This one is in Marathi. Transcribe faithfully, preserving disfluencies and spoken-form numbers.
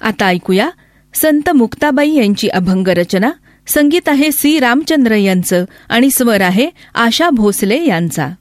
आता ऐकूया संत मुक्ताबाई यांची अभंग रचना. संगीत आहे सी रामचंद्र यांचं आणि स्वर आहे आशा भोसले यांचा.